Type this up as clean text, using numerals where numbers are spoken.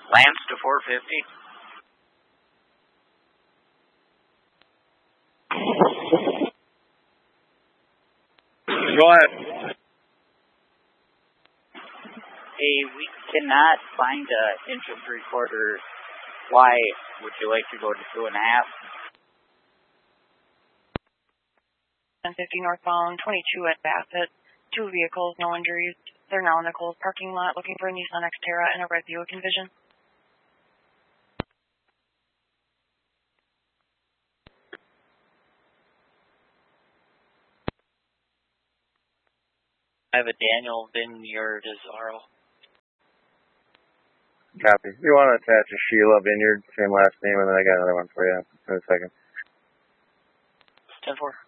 Lance to 450. Go ahead. Hey, we cannot find an inch and 3/4 Why would you like to go to 2.5? 1050 northbound, 22 at Bassett. 2 vehicles, no injuries. They're now in the Kohl's parking lot looking for a Nissan Xterra and a red Buick Envision. I have a Daniel Vineyard Azaro. Copy. You want to attach a Sheila Vineyard, same last name, and then I got another one for you in a second. 10-4.